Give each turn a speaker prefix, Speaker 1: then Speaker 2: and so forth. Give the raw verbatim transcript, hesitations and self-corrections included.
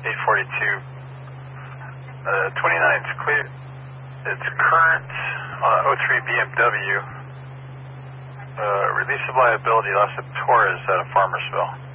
Speaker 1: eight forty-two. Uh, twenty-nine is clear. It's current on oh three B M W. Uh, release of liability, loss of Torres out of Farmersville.